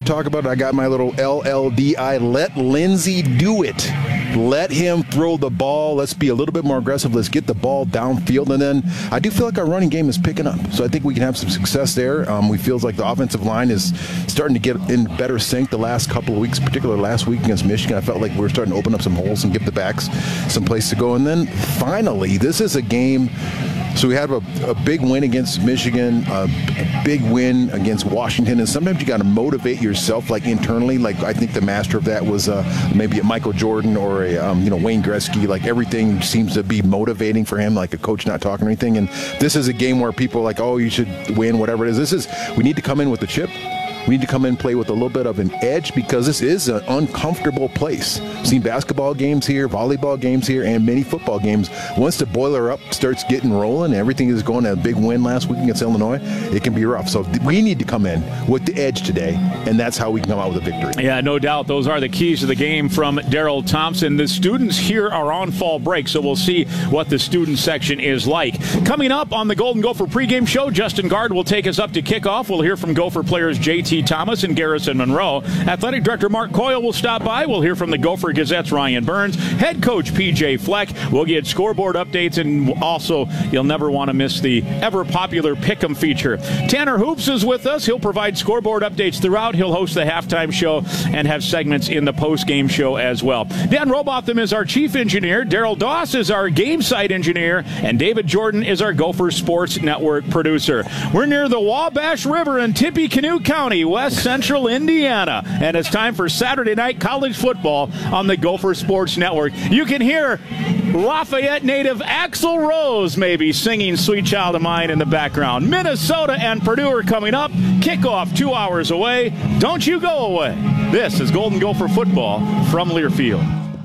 talk about it. I got my little LLDI. Let Lindsey do it. Let him throw the ball. Let's be a little bit more aggressive. Let's get the ball downfield. And then I do feel like our running game is picking up. So I think we can have some success there. We feel like the offensive line is starting to get in better sync the last couple of weeks, particularly last week against Michigan. I felt like we were starting to open up some holes and give the backs some place to go. And then finally, this is a game. So we had a big win against Michigan, a big win against Washington, and sometimes you got to motivate yourself, like internally. Like I think the master of that was maybe a Michael Jordan or a Wayne Gretzky. Like everything seems to be motivating for him, like a coach not talking or anything. And this is a game where people are like, oh, you should win, whatever it is. We need to come in with the chip. We need to come in and play with a little bit of an edge because this is an uncomfortable place. I've seen basketball games here, volleyball games here, and many football games. Once the boiler up starts getting rolling, everything is going to a big win last week against Illinois, it can be rough. So we need to come in with the edge today, and that's how we can come out with a victory. Yeah, no doubt. Those are the keys to the game from Daryl Thompson. The students here are on fall break, so we'll see what the student section is like. Coming up on the Golden Gopher pregame show, Justin Gard will take us up to kickoff. We'll hear from Gopher players J.T. Thomas and Garrison Monroe. Athletic Director Mark Coyle will stop by. We'll hear from the Gopher Gazette's Ryan Burns. Head coach P.J. Fleck. We'll get scoreboard updates, and also you'll never want to miss the ever-popular Pick'em feature. Tanner Hoops is with us. He'll provide scoreboard updates throughout. He'll host the halftime show and have segments in the post-game show as well. Dan Robotham is our chief engineer. Daryl Doss is our game site engineer. And David Jordan is our Gopher Sports Network producer. We're near the Wabash River in Tippecanoe County, West Central Indiana, and it's time for Saturday night college football on the Gopher Sports Network. You can hear Lafayette native Axl Rose maybe singing Sweet Child of Mine in the background. Minnesota and Purdue are coming up. Kickoff 2 hours away. Don't you go away. This is Golden Gopher football from Learfield.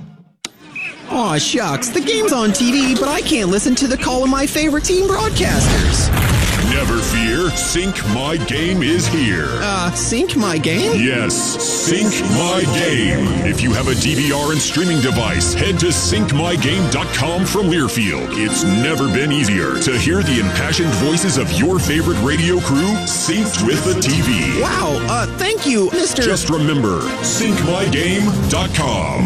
Aw, shucks. The game's on TV, but I can't listen to the call of my favorite team broadcasters. Never fear, Sync My Game is here. Sync My Game? Yes, Sync My Game. If you have a DVR and streaming device, head to syncmygame.com from Learfield. It's never been easier to hear the impassioned voices of your favorite radio crew synced with the TV. Wow, thank you, Mr. Just remember, syncmygame.com.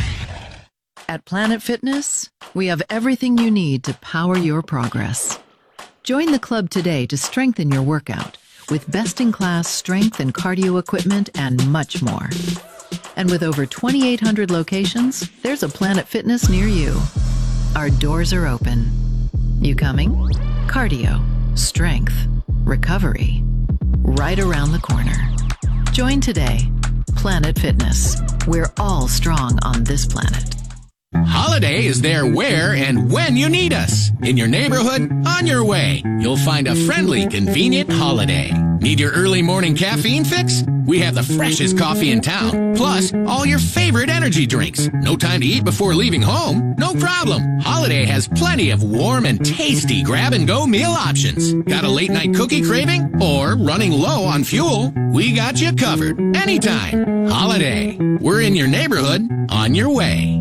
At Planet Fitness, we have everything you need to power your progress. Join the club today to strengthen your workout with best-in-class strength and cardio equipment and much more. And with over 2,800 locations, there's a Planet Fitness near you. Our doors are open. You coming? Cardio, strength, recovery, right around the corner. Join today. Planet Fitness. We're all strong on this planet. Holiday is there where and when you need us. In your neighborhood, on your way. You'll find a friendly, convenient Holiday. Need your early morning caffeine fix? We have the freshest coffee in town, plus all your favorite energy drinks. No time to eat before leaving home? No problem. Holiday has plenty of warm and tasty grab-and-go meal options. Got a late-night cookie craving? Or running low on fuel? We got you covered. Anytime. Holiday. We're in your neighborhood, on your way.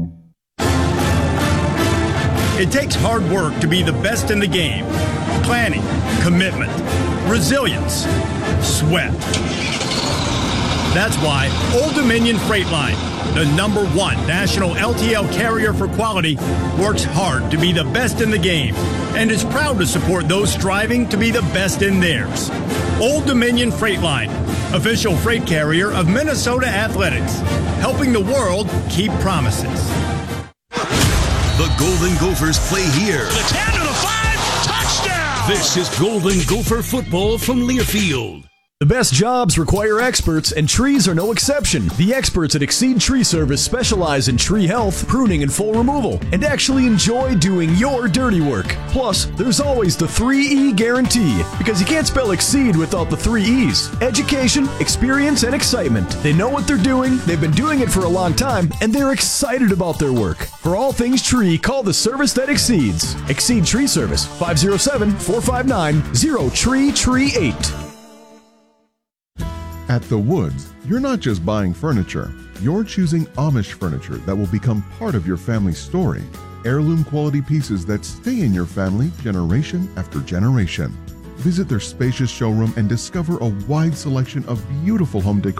It takes hard work to be the best in the game. Planning, commitment, resilience, sweat. That's why Old Dominion Freight Line, the #1 national LTL carrier for quality, works hard to be the best in the game and is proud to support those striving to be the best in theirs. Old Dominion Freight Line, official freight carrier of Minnesota Athletics, helping the world keep promises. The Golden Gophers play here. The 10 to the 5, touchdown! This is Golden Gopher football from Learfield. The best jobs require experts, and trees are no exception. The experts at Exceed Tree Service specialize in tree health, pruning, and full removal, and actually enjoy doing your dirty work. Plus, there's always the 3E guarantee, because you can't spell Exceed without the 3 E's. Education, experience, and excitement. They know what they're doing, they've been doing it for a long time, and they're excited about their work. For all things tree, call the service that exceeds. Exceed Tree Service, 507-459-0TREE38. At The Woods, you're not just buying furniture, you're choosing Amish furniture that will become part of your family's story. Heirloom quality pieces that stay in your family generation after generation. Visit their spacious showroom and discover a wide selection of beautiful home decor